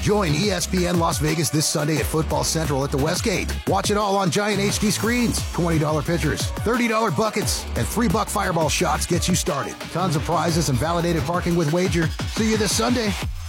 Join ESPN Las Vegas this Sunday at Football Central at the Westgate. Watch it all on giant HD screens. $20 pitchers, $30 buckets, and $3 fireball shots get you started. Tons of prizes and validated parking with Wager. See you this Sunday.